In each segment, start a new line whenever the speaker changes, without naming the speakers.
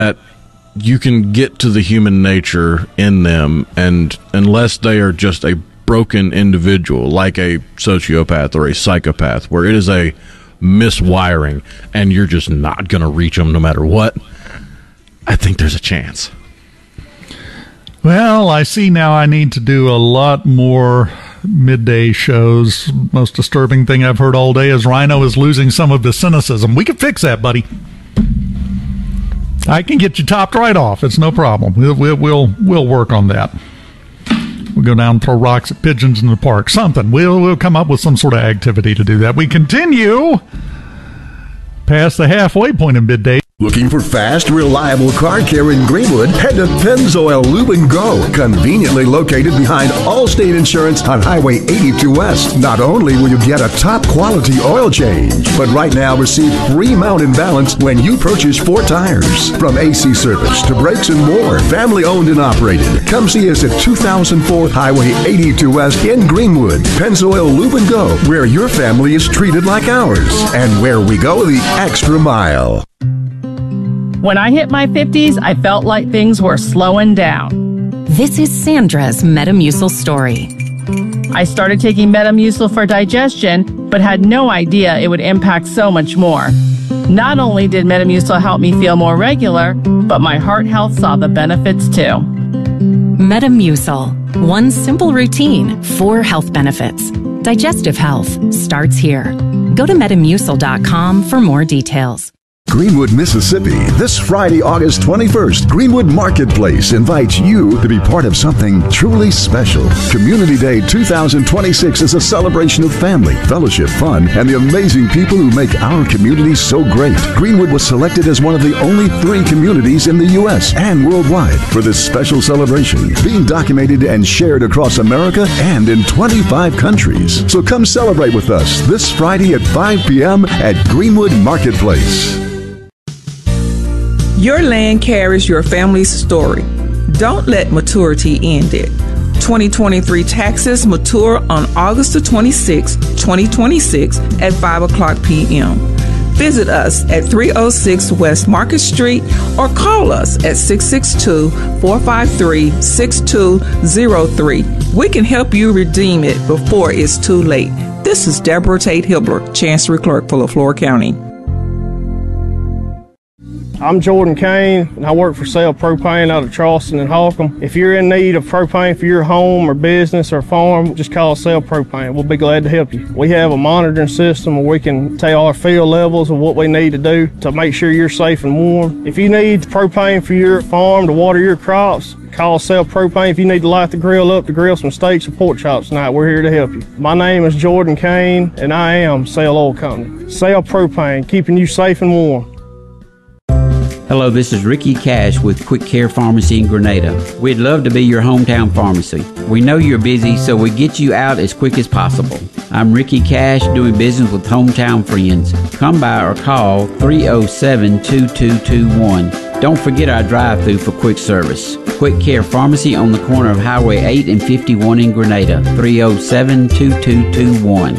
that you can get to the human nature in them, and unless they are just a broken individual like a sociopath or a psychopath where it is a miswiring and you're just not going to reach them no matter what, I think there's a chance.
Well, I see now I need to do a lot more midday shows. Most disturbing thing I've heard all day is Rhino is losing some of his cynicism. We can fix that, buddy. I can get you topped right off. It's no problem. We'll work on that. We'll go down and throw rocks at pigeons in the park. Something. We'll come up with some sort of activity to do that. We continue past the halfway point in midday.
Looking for fast, reliable car care in Greenwood? Head to Pennzoil Lube and Go, conveniently located behind Allstate Insurance on Highway 82 West. Not only will you get a top quality oil change, but right now receive free mount and balance when you purchase 4 tires. From AC service to brakes and more, family owned and operated. Come see us at 2004 Highway 82 West in Greenwood. Pennzoil Lube and Go, where your family is treated like ours, and where we go the extra mile.
When I hit my 50s, I felt like things were slowing down.
This is Sandra's Metamucil story.
I started taking Metamucil for digestion, but had no idea it would impact so much more. Not only did Metamucil help me feel more regular, but my heart health saw the benefits too.
Metamucil. One simple routine, 4 health benefits. Digestive health starts here. Go to Metamucil.com for more details.
Greenwood, Mississippi. This Friday, August 21st, Greenwood Marketplace invites you to be part of something truly special. Community Day 2026 is a celebration of family, fellowship, fun, and the amazing people who make our community so great. Greenwood was selected as one of the only 3 communities in the U.S. and worldwide for this special celebration, being documented and shared across America and in 25 countries. So come celebrate with us this Friday at 5 p.m. at Greenwood Marketplace.
Your land carries your family's story. Don't let maturity end it. 2023 taxes mature on August the 26th, 2026 at 5 o'clock p.m. Visit us at 306 West Market Street or call us at 662-453-6203. We can help you redeem it before it's too late. This is Deborah Tate Hibler, Chancery Clerk for LaFleur County.
I'm Jordan Kane, and I work for Sale Propane out of Charleston and Holcomb. If you're in need of propane for your home or business or farm, just call Sale Propane. We'll be glad to help you. We have a monitoring system where we can tell our field levels of what we need to do to make sure you're safe and warm. If you need propane for your farm to water your crops, call Sale Propane. If you need to light the grill up to grill some steaks or pork chops tonight, we're here to help you. My name is Jordan Kane, and I am Sale Oil Company. Sale Propane, keeping you safe and warm.
Hello, this is Ricky Cash with Quick Care Pharmacy in Grenada. We'd love to be your hometown pharmacy. We know you're busy, so we get you out as quick as possible. I'm Ricky Cash, doing business with hometown friends. Come by or call 307-2221. Don't forget our drive-thru for quick service. Quick Care Pharmacy on the corner of Highway 8 and 51 in Grenada. 307-2221.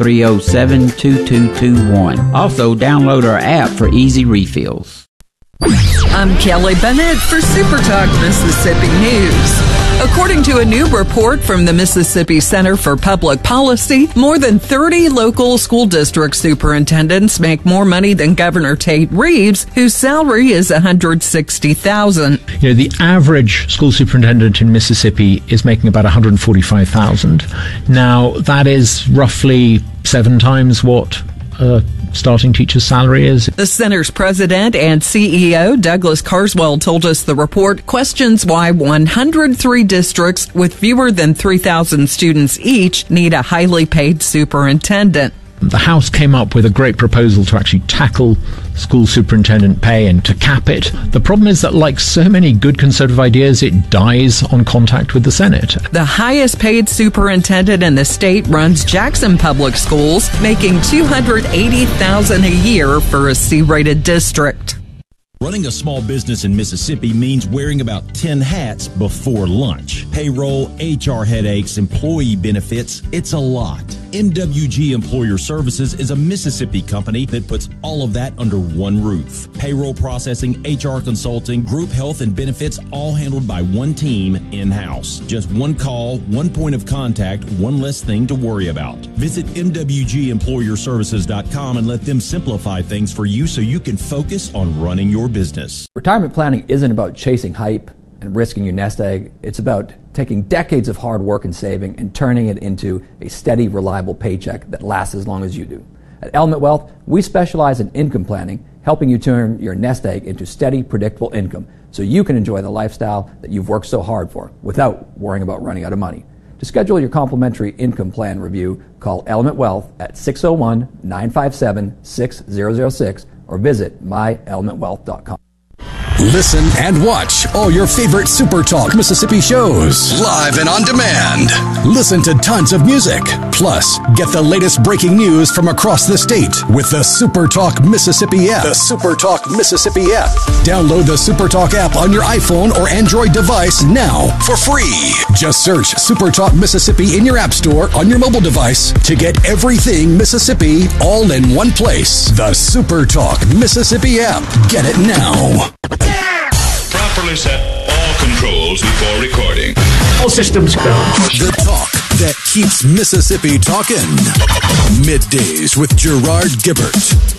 307-2221. Also, download our app for easy refills.
I'm Kelly Bennett for Super Talk Mississippi News. According to a new report from the Mississippi Center for Public Policy, more than 30 local school district superintendents make more money than Governor Tate Reeves, whose salary is $160,000.
You know, the average school superintendent in Mississippi is making about $145,000. Now, that is roughly 7 times what starting teacher's salary is.
The center's president and CEO, Douglas Carswell, told us the report questions why 103 districts with fewer than 3,000 students each need a highly paid superintendent.
The House came up with a great proposal to actually tackle school superintendent pay and to cap it. The problem is that, like so many good conservative ideas, it dies on contact with the Senate.
The highest paid superintendent in the state runs Jackson Public Schools, making $280,000 a year for a C-rated district.
Running a small business in Mississippi means wearing about 10 hats before lunch. Payroll, HR headaches, employee benefits, it's a lot. MWG Employer Services is a Mississippi company that puts all of that under one roof. Payroll processing, HR consulting, group health and benefits, all handled by one team in-house. Just one call, one point of contact, one less thing to worry about. Visit MWGEmployerServices.com and let them simplify things for you so you can focus on running your business.
Retirement planning isn't about chasing hype and risking your nest egg. It's about taking decades of hard work and saving and turning it into a steady, reliable paycheck that lasts as long as you do. At Element Wealth, we specialize in income planning, helping you turn your nest egg into steady, predictable income so you can enjoy the lifestyle that you've worked so hard for without worrying about running out of money. To schedule your complimentary income plan review, call Element Wealth at 601-957-6006 or visit myelementwealth.com.
Listen and watch all your favorite Super Talk Mississippi shows live and on demand. Listen to tons of music. Plus, get the latest breaking news from across the state with the Super Talk Mississippi app. The Super Talk Mississippi app. Download the Super Talk app on your iPhone or Android device now for free. Just search Super Talk Mississippi in your app store on your mobile device to get everything Mississippi all in one place. The Super Talk Mississippi app. Get it now.
Properly set all controls before recording.
All systems go. The talk that keeps Mississippi talking. Middays with Gerard Gibbert.